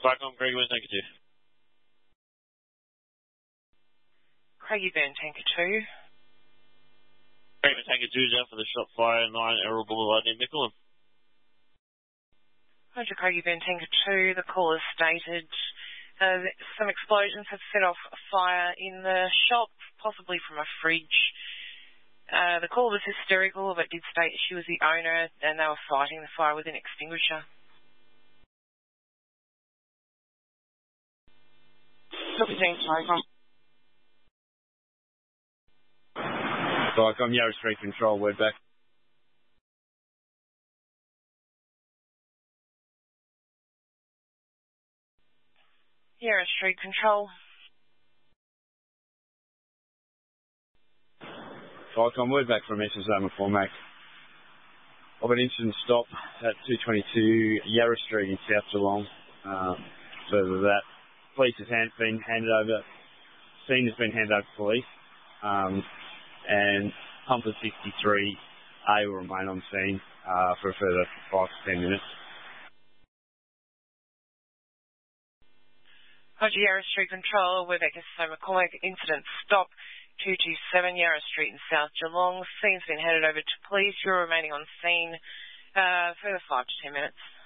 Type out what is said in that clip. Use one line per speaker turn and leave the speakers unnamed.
Cyclone, Greg, where's Tanker 2?
Craigieburn, Tanker 2.
Craigieburn, Tanker 2 is out for the shot fire 9 Errol Boulevard near Mickleham.
Roger, Craigieburn, Tanker 2. The caller stated some explosions have set off a fire in the shop, possibly from a fridge. The caller was hysterical, but did state she was the owner and they were fighting the fire with an extinguisher.
Cyclone, Yarra Street Control, we're back.
Yarra Street Control.
Cyclone, we're back from SSO McCormack. Of an incident stop at 222 Yarra Street in South Geelong. Further to that, police has been handed over, scene has been handed over to police, and Pumper 63A will remain on scene for a further 5 to 10 minutes.
Roger, Yarra Street Control, we're back at SSO McCormack. Incident stop 227 Yarra Street in South Geelong. Scene's been handed over to police. You're remaining on scene for 5 to 10 minutes.